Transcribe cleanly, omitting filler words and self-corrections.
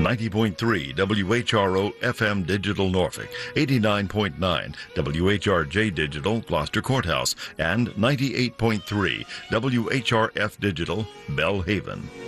90.3 WHRO FM Digital Norfolk, 89.9 WHRJ Digital Gloucester Courthouse, and 98.3 WHRF Digital Bellhaven.